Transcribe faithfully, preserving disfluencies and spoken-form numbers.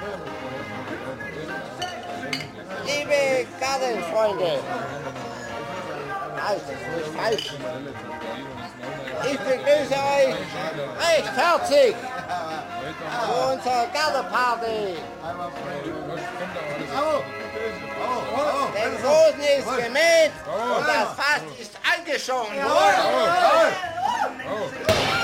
Liebe Gartenfreunde, also, nicht falsch. Ich begrüße euch recht herzlich zu unserer Gartenparty. Der Rosen ist gemäht und das Fass ist angeschoben.